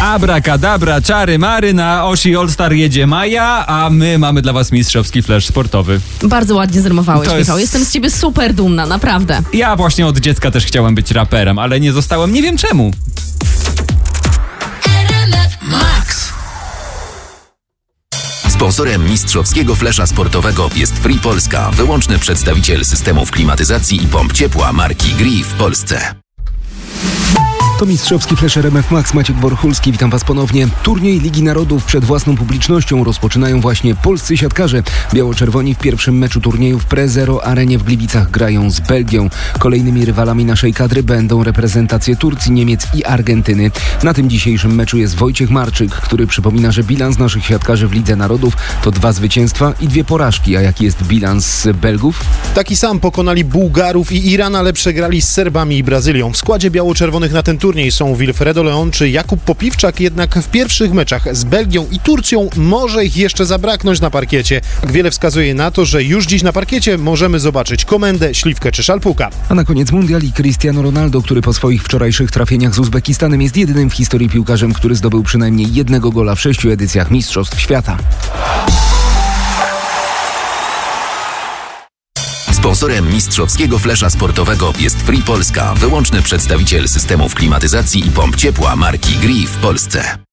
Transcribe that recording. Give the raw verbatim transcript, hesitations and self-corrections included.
Abrakadabra, czary mary, na osi All-Star jedzie Maja, a my mamy dla was mistrzowski flash sportowy. Bardzo ładnie zrymowałeś, To jest- Michał. Jestem z ciebie super dumna, naprawdę. Ja właśnie od dziecka też chciałem być raperem, ale nie zostałem, nie wiem czemu. Sponsorem mistrzowskiego flesza sportowego jest Free Polska, wyłączny przedstawiciel systemów klimatyzacji i pomp ciepła marki Gree w Polsce. To mistrzowski flash R M F Max, Maciek Borchulski, witam was ponownie. Turniej Ligi Narodów przed własną publicznością rozpoczynają właśnie polscy siatkarze. Biało-czerwoni w pierwszym meczu turnieju w Pre Zero Arenie w Gliwicach grają z Belgią. Kolejnymi rywalami naszej kadry będą reprezentacje Turcji, Niemiec i Argentyny. Na tym dzisiejszym meczu jest Wojciech Marczyk, który przypomina, że bilans naszych siatkarzy w Lidze Narodów to dwa zwycięstwa i dwie porażki. A jaki jest bilans Belgów? Taki sam pokonali Bułgarów i Iran, ale przegrali z Serbami i Brazylią. W składzie biało-czerwonych na ten turniej są Wilfredo Leon czy Jakub Popiwczak, jednak w pierwszych meczach z Belgią i Turcją może ich jeszcze zabraknąć na parkiecie. Wiele wskazuje na to, że już dziś na parkiecie możemy zobaczyć Komendę, Śliwkę czy Szalpuka. A na koniec mundial i Cristiano Ronaldo, który po swoich wczorajszych trafieniach z Uzbekistanem jest jedynym w historii piłkarzem, który zdobył przynajmniej jednego gola w sześciu edycjach Mistrzostw Świata. Sponsorem mistrzowskiego flesza sportowego jest Free Polska, wyłączny przedstawiciel systemów klimatyzacji i pomp ciepła marki Gree w Polsce.